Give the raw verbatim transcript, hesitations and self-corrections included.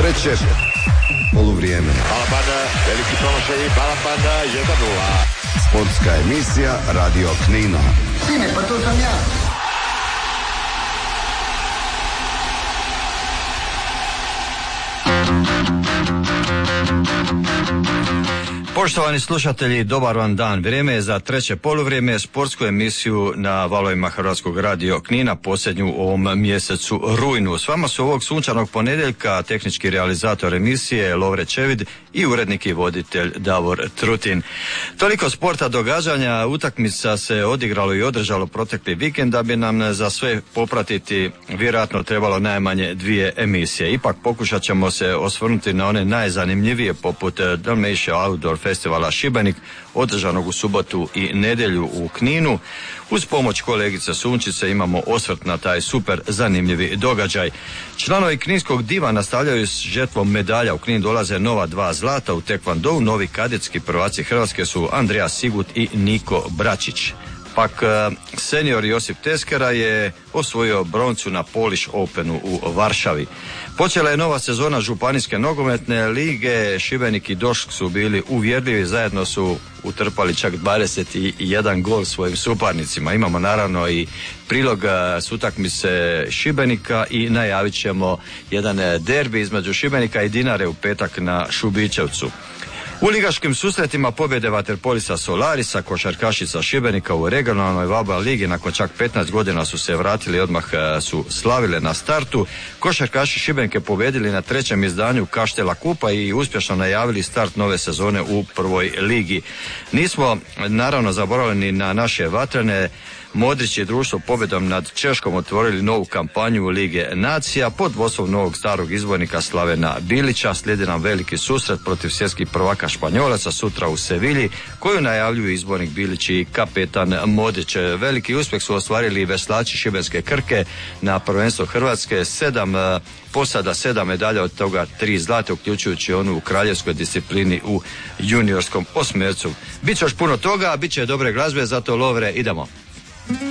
Treće poluvrijeme. Balapanda, veliki promašaj, Balapanda, jedan nula. Sportska emisija Radio Knina. Sine, pa to sam ja. Poštovani slušatelji, dobar vam dan. Vrijeme je za treće poluvrijeme, sportsku emisiju na valovima Hrvatskog radio Knina, posljednju u ovom mjesecu rujnu. S vama su ovog sunčanog ponedjeljka tehnički realizator emisije Lovre Čevid i urednik i voditelj Davor Trutin. Toliko sporta, događanja, utakmica se odigralo i održalo protekli vikend, da bi nam za sve popratiti vjerojatno trebalo najmanje dvije emisije. Ipak pokušat ćemo se osvrnuti na one najzanimljivije, poput Dalmatia Outdoor Festivala Šibenik, održanog u subotu i nedjelju u Kninu. Uz pomoć kolegice Sunčice imamo osvrt na taj super zanimljivi događaj. Članovi kninskog diva nastavljaju s žetvom medalja. U Knin dolaze nova dva zlata u tekvandou. Novi kadetski prvaci Hrvatske su Andrija Sigut i Niko Bračić. Pak senior Josip Teskera je osvojio broncu na Polish Openu u Varšavi. Počela je nova sezona županijske nogometne lige. Šibenik i Došk su bili uvjerljivi, zajedno su utrpali čak dvadeset jedan gol svojim suparnicima. Imamo naravno i prilog s utakmice Šibenika i najavit ćemo jedan derbi između Šibenika i Dinare u petak na Šubićevcu. U ligaškim susretima pobjede vaterpolista Solarisa, košarkašica Šibenika u regionalnoj VABA ligi nakon čak petnaest godina su se vratili i odmah su slavile na startu. Košarkaši Šibenike pobjedili na trećem izdanju Kaštela Kupa i uspješno najavili start nove sezone u prvoj ligi. Nismo naravno zaboravili ni na naše vatrene. Modrić i društvo pobjedom nad Češkom otvorili novu kampanju u Lige nacija pod vodstvom novog starog izbornika Slavena Bilića. Slijedi nam veliki susret protiv svjetskih prvaka Španjolaca sutra u Sevilji, koju najavljuju izbornik Bilić i kapetan Modrić. Veliki uspjeh su ostvarili veslači šibenske Krke na prvenstvo Hrvatske, sedam posada, sedam medalja, od toga tri zlate, uključujući onu u kraljevskoj disciplini u juniorskom osmercu. Biće još puno toga, bit će dobre glazbe, zato Lovre idemo.